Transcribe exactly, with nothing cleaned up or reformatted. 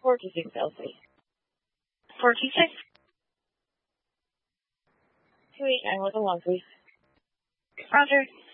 forty-six L C. forty-six. two eight nine with a one, please. Roger.